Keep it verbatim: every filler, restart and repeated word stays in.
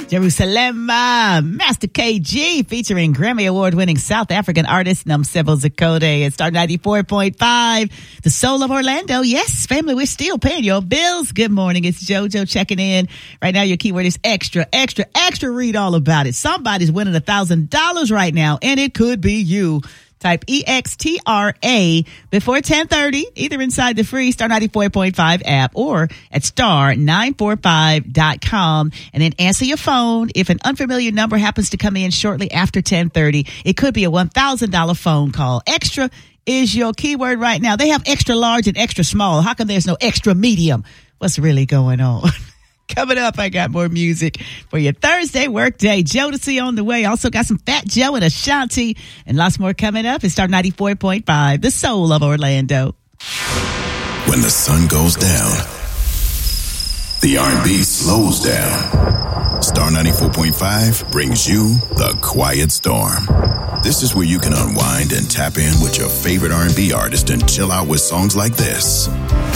Jerusalem, uh, Master K G featuring Grammy Award-winning South African artist Nomcebo Zikode at Star ninety-four point five, the soul of Orlando. Yes, family, we're still paying your bills. Good morning. It's JoJo checking in. Right now, your keyword is extra, extra, extra. Read all about it. Somebody's winning a thousand dollars right now, and it could be you. Type E X T R A before ten thirty, either inside the free Star ninety-four point five app or at star nine four five dot com. And then answer your phone. If an unfamiliar number happens to come in shortly after ten thirty, it could be a one thousand dollars phone call. Extra is your keyword right now. They have extra large and extra small. How come there's no extra medium? What's really going on? Coming up, I got more music for your Thursday workday. Jodeci on the way. Also got some Fat Joe and Ashanti and lots more coming up. It's Star ninety-four point five, the soul of Orlando. When the sun goes down, the R and B slows down. Star ninety-four point five brings you The Quiet Storm. This is where you can unwind and tap in with your favorite R and B artist and chill out with songs like this.